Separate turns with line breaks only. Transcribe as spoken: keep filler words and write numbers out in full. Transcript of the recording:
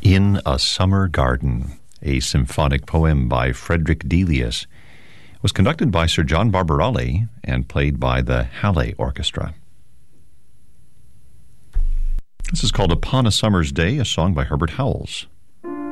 In a Summer Garden, a symphonic poem by Frederick Delius, was conducted by Sir John Barbarelli and played by the Halle Orchestra. This is called Upon a Summer's Day, a song by Herbert Howells.